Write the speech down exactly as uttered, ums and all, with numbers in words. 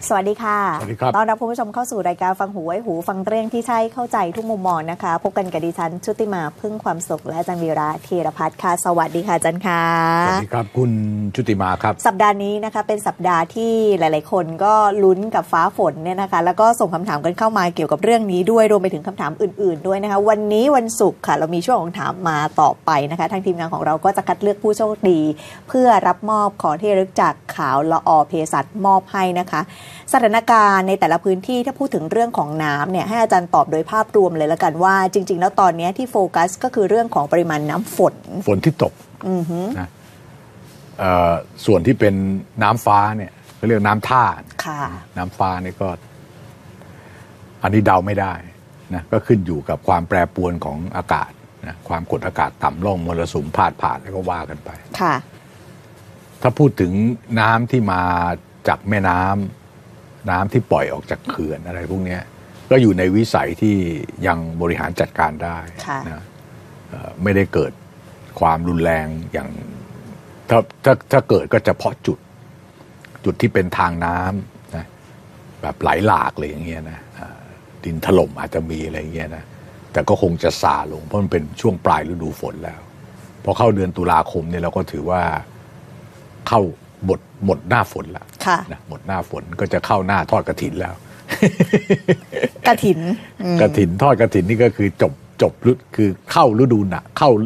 สวัสดีค่ะสวัสดีครับต้อนรับคุณผู้ชมเข้าสู่รายการฟังหูไว้หูฟังเรื่องที่ใช่เข้าใจทุกมุมมองนะคะพบกันกับดิฉันชุติมาพึ่งความสุขและอาจารย์วีระธีรพัฒน์ค่ะสวัสดีค่ะอาจารย์ค่ะสวัสดีครับคุณชุติมาครับสัปดาห์นี้นะคะเป็นสัปดาห์ที่หลายๆคนก็ลุ้นกับฟ้าฝนเนี่ยนะคะแล้วก็ส่งคำถามกันเข้ามาเกี่ยวกับเรื่องนี้ด้วยรวมไปถึงคำถามอื่นๆด้วยนะคะวันนี้วันศุกร์ค่ะเรามีช่วงของถามมาต่อไปนะคะทางทีมงานของเราก็จะคัดเลือกผู้โชคดีเพื่อรับมอบของที่ระลึกจากขาวละอเภสัชมอบให้นะคะสถานการณ์ในแต่ละพื้นที่ถ้าพูดถึงเรื่องของน้ำเนี่ยให้อาจารย์ตอบโดยภาพรวมเลยละกันว่าจริงๆแล้วตอนนี้ที่โฟกัสก็คือเรื่องของปริมาณน้ำฝนฝนที่ตกนะส่วนที่เป็นน้ำฟ้าเนี่ยเขาเรียกน้ำท่าน้ำฟ้าเนี่ยก็อันนี้เดาไม่ได้นะก็ขึ้นอยู่กับความแปรปรวนของอากาศนะความกดอากาศต่ำร่องมรสุมพาดผ่านแล้วก็ว่ากันไปค่ะถ้าพูดถึงน้ำที่มาจากแม่น้ำน้ำที่ปล่อยออกจากเขื่อนอะไรพวกนี้ก็อยู่ในวิสัยที่ยังบริหารจัดการได้นะไม่ได้เกิดความรุนแรงอย่างถ้าถ้าถ้าเกิดก็เฉพาะจุดจุดที่เป็นทางน้ำนะแบบไหลหลากเลยอย่างเงี้ยนะดินถล่มอาจจะมีอะไรเงี้ยนะแต่ก็คงจะซาลงเพราะมันเป็นช่วงปลายฤดูฝนแล้วพอเข้าเดือนตุลาคมเนี่ยเราก็ถือว่าเข้าหมดหมดหน้าฝนแล้วนะหมดหน้าฝนก็จะเข้าหน้าทอดกฐินแล้วกฐินกฐินทอดกฐินนี่ก็คือจบจบฤดูคือเข้าฤดูหนาวเข้า